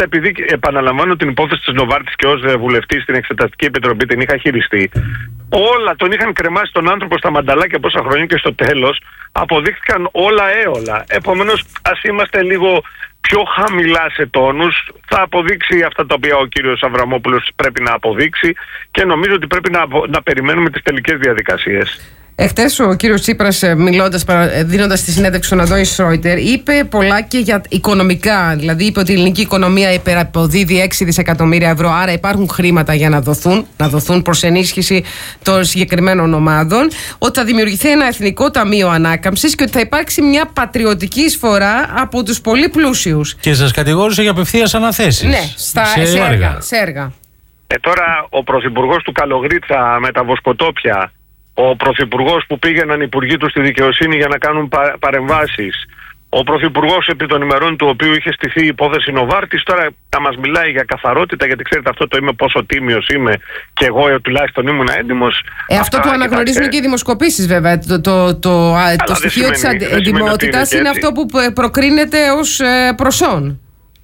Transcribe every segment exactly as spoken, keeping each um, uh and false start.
μάλιστα επειδή επαναλαμβάνω την υπόθεση της Νοβάρτης και ως βουλευτής στην Εξεταστική Επιτροπή την είχα χειριστεί, όλα τον είχαν κρεμάσει τον άνθρωπο στα μανταλάκια πόσα χρόνια και στο τέλος αποδείχθηκαν όλα έολα. Επομένως, ας είμαστε λίγο πιο χαμηλά σε τόνους. Θα αποδείξει αυτά τα οποία ο κύριος Αβραμόπουλος πρέπει να αποδείξει και νομίζω ότι πρέπει να, να περιμένουμε τις τελικές διαδικασίες. Εχθές ο κύριος Τσίπρας, μιλώντας, δίνοντας τη συνέντευξη στον Αντώνη Σρόιτερ, είπε πολλά και για οικονομικά. Δηλαδή, είπε ότι η ελληνική οικονομία υπεραποδίδει έξι δισεκατομμύρια ευρώ, άρα υπάρχουν χρήματα για να δοθούν, να δοθούν προς ενίσχυση των συγκεκριμένων ομάδων. Ότι θα δημιουργηθεί ένα εθνικό ταμείο ανάκαμψης και ότι θα υπάρξει μια πατριωτική εισφορά από τους πολύ πλούσιους. Και σας κατηγόρησε για απευθείας αναθέσεις. Ναι, στα, σε, σε, έργα. έργα, σε έργα. Ε, τώρα, ο πρωθυπουργός του Καλογρίτσα με τα βοσκοτόπια. Ο πρωθυπουργός που πήγαιναν οι υπουργοί του στη δικαιοσύνη για να κάνουν πα, παρεμβάσεις. Ο πρωθυπουργός επί των ημερών του οποίου είχε στηθεί η υπόθεση Νοβάρτης, τώρα θα μας μιλάει για καθαρότητα, γιατί ξέρετε αυτό το είμαι πόσο τίμιος είμαι και εγώ ε, τουλάχιστον ήμουν έντιμος. Ε, αυτό το αναγνωρίζουν και οι δημοσκοπήσεις βέβαια. Το, το, το, το, το στοιχείο της εντιμότητας είναι αυτό που προκρίνεται ως ε, προσόν.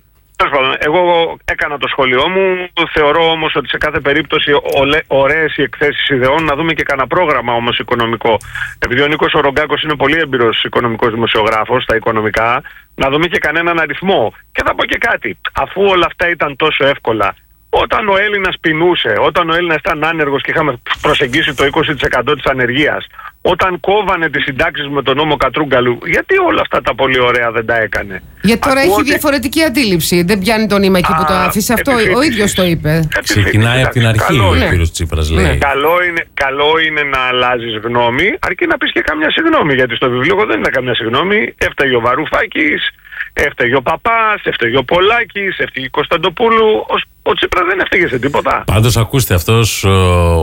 Εγώ έκανα το σχολείο μου, θεωρώ όμως ότι σε κάθε περίπτωση ωραίες οι εκθέσεις ιδεών, να δούμε και κανένα πρόγραμμα όμως οικονομικό. Επειδή ο Νίκος ο Ρογκάκος είναι πολύ έμπειρος οικονομικός δημοσιογράφος στα οικονομικά, να δούμε και κανέναν αριθμό. Και θα πω και κάτι, αφού όλα αυτά ήταν τόσο εύκολα, όταν ο Έλληνας πεινούσε, όταν ο Έλληνας ήταν άνεργος και είχαμε προσεγγίσει το είκοσι τοις εκατό της ανεργίας, όταν κόβανε τις συντάξεις με τον νόμο Κατρούγκαλου, γιατί όλα αυτά τα πολύ ωραία δεν τα έκανε? Γιατί τώρα Ακούω έχει ότι... διαφορετική αντίληψη. Δεν πιάνει το νήμα εκεί που το άφησε. Αυτό ο ίδιος το είπε. Ξεκινάει από την αρχή ο κύριος Τσίπρας, λέει. Ναι. Καλό, είναι, καλό είναι να αλλάζεις γνώμη, αρκεί να πεις και καμιά συγγνώμη. Γιατί στο βιβλίο εγώ δεν είδα καμιά συγγνώμη. Έφταιγε ο Βαρουφάκης, έφταιγε ο Παπάς, έφταιγε ο Πολάκης, έφταιγε η Κωνσταντοπούλου. Ο Τσίπρας δεν έφταιγε σε τίποτα. Πάντως, ακούστε, αυτός ο,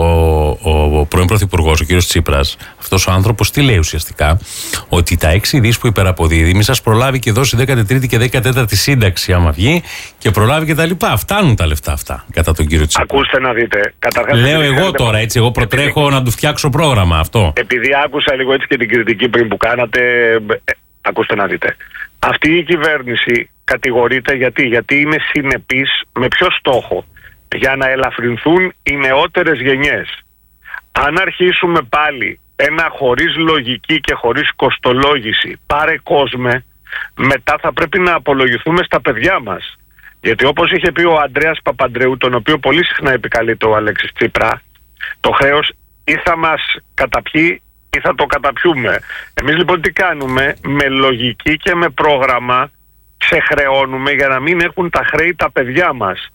ο, ο πρώην πρωθυπουργός, ο κύριος Τσίπρας, αυτός ο άνθρωπος τι λέει ουσιαστικά? Ότι τα έξι δις που υπεραποδίδει, μη σας προλάβει και δώσει δέκατη τρίτη και δέκατη τέταρτη σύνταξη, άμα βγει, και προλάβει και τα λοιπά. Φτάνουν τα λεφτά αυτά κατά τον κύριο Τσίπρα. Ακούστε να δείτε. Καταρχάς, λέω εγώ τώρα, έτσι, εγώ προτρέχω επειδή... να του φτιάξω πρόγραμμα αυτό. Επειδή άκουσα λίγο έτσι και την κριτική πριν που κάνατε, ε, ακούστε να δείτε. Αυτή η κυβέρνηση κατηγορείται γιατί, γιατί είναι συνεπής με ποιο στόχο? Για να ελαφρυνθούν οι νεότερες γενιές. Αν αρχίσουμε πάλι ένα χωρίς λογική και χωρίς κοστολόγηση πάρε κόσμε, μετά θα πρέπει να απολογηθούμε στα παιδιά μας. Γιατί όπως είχε πει ο Ανδρέας Παπαντρεού, τον οποίο πολύ συχνά επικαλείται ο Αλέξης Τσίπρα, το χρέος ή θα μας καταπιεί ή θα το καταπιούμε. Εμείς λοιπόν τι κάνουμε? Με λογική και με πρόγραμμα ξεχρεώνουμε για να μην έχουν τα χρέη τα παιδιά μας.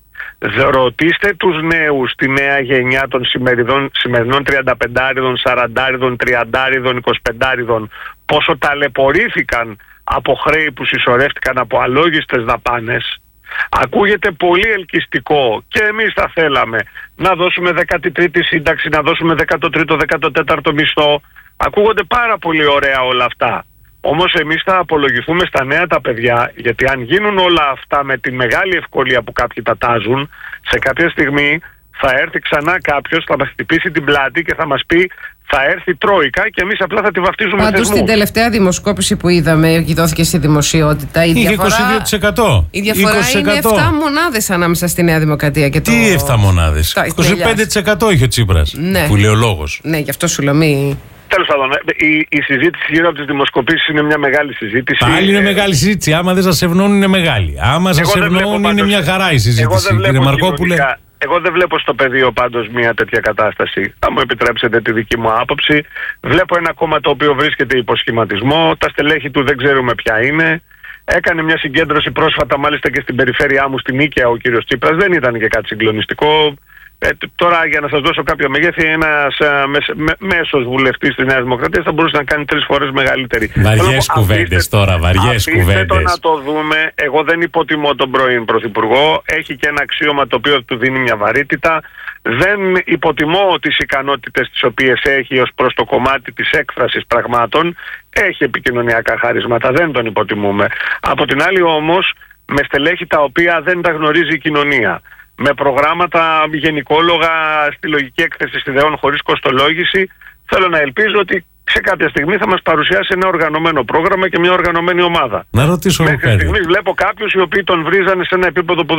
Ρωτήστε τους νέους, τη νέα γενιά των σημερινών, σημερινών τριανταπεντάριδων, σαραντάριδων, τριαντάριδων, εικοσιπεντάριδων, πόσο ταλαιπωρήθηκαν από χρέη που συσσωρεύτηκαν από αλόγιστες δαπάνες. Ακούγεται πολύ ελκυστικό και εμείς θα θέλαμε να δώσουμε δέκατη τρίτη σύνταξη, να δώσουμε δέκατο τρίτο, δέκατο τέταρτο μισθό. Ακούγονται πάρα πολύ ωραία όλα αυτά. Όμως εμείς θα απολογηθούμε στα νέα τα παιδιά, γιατί αν γίνουν όλα αυτά με τη μεγάλη ευκολία που κάποιοι τα τάζουν, σε κάποια στιγμή θα έρθει ξανά κάποιος, θα μας χτυπήσει την πλάτη και θα μας πει θα έρθει Τρόικα και εμείς απλά θα τη βαφτίζουμε θεσμούς. Πάντως στην τελευταία δημοσκόπηση που είδαμε και δόθηκε στη δημοσιότητα, η διαφορά, είκοσι δύο τοις εκατό. Η διαφορά είκοσι τοις εκατό. Είναι επτά μονάδες ανάμεσα στη Νέα Δημοκρατία και το... Τι επτά μονάδες? είκοσι πέντε τοις εκατό είχε ο Τσίπρας, ναι. Που λέει ο λόγος. Ναι, γι' αυτό σου λέω μη... Τέλος πάντων, η, η συζήτηση γύρω από τις δημοσκοπήσεις είναι μια μεγάλη συζήτηση. Πάλι είναι ε... μεγάλη συζήτηση. Άμα δεν σας ευνώνουν είναι μεγάλη. Άμα σας ευνώνουν είναι μια χαρά η συζήτηση, κύριε Μαρκόπουλε. Εγώ δεν βλέπω στο πεδίο πάντως μια τέτοια κατάσταση. Θα μου επιτρέψετε τη δική μου άποψη. Βλέπω ένα κόμμα το οποίο βρίσκεται υποσχηματισμό. Τα στελέχη του δεν ξέρουμε ποια είναι. Έκανε μια συγκέντρωση πρόσφατα μάλιστα και στην περιφέρειά μου, στην Νίκαια, ο κύριος Τσίπρας. Δεν ήταν και κάτι συγκλονιστικό. Ε, τώρα για να σας δώσω κάποια μεγέθη, ένας με, μέσος βουλευτής της Νέας Δημοκρατίας θα μπορούσε να κάνει τρεις φορές μεγαλύτερη. Βαριές κουβέντες τώρα, βαριές κουβέντες. Το να το δούμε, εγώ δεν υποτιμώ τον πρώην Πρωθυπουργό, έχει και ένα αξίωμα το οποίο του δίνει μια βαρύτητα. Δεν υποτιμώ τις ικανότητες τις οποίες έχει ως προς το κομμάτι της έκφρασης πραγμάτων. Έχει επικοινωνιακά χαρίσματα, δεν τον υποτιμούμε. Από την άλλη όμως, με στελέχη τα οποία δεν τα γνωρίζει η κοινωνία, με προγράμματα γενικόλογα στη λογική έκθεση ιδεών χωρίς κοστολόγηση, θέλω να ελπίζω ότι σε κάποια στιγμή θα μας παρουσιάσει ένα οργανωμένο πρόγραμμα και μια οργανωμένη ομάδα. Να ρωτήσω Μέχρι στιγμής βλέπω κάποιους οι οποίοι τον βρίζανε σε ένα επίπεδο που